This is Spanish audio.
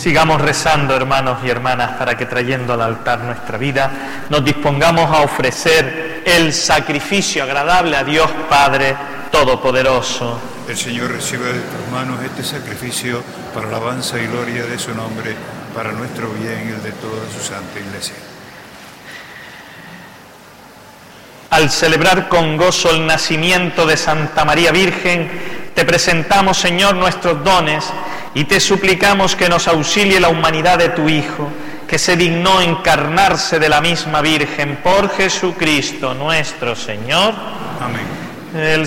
Sigamos rezando, hermanos y hermanas, para que trayendo al altar nuestra vida, nos dispongamos a ofrecer el sacrificio agradable a Dios Padre Todopoderoso. El Señor reciba de tus manos este sacrificio para alabanza y gloria de su nombre, para nuestro bien y el de toda su santa Iglesia. Al celebrar con gozo el nacimiento de Santa María Virgen, te presentamos, Señor, nuestros dones y te suplicamos que nos auxilie la humanidad de tu Hijo, que se dignó encarnarse de la misma Virgen por Jesucristo nuestro Señor. Amén. El